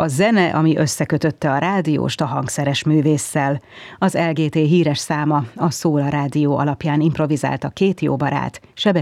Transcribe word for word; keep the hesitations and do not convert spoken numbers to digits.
a zene, ami összekötötte a rádióst a hangszeres művésszel. Az el gé té híres száma a Szóla Rádió alapján improvizálta két jó barát,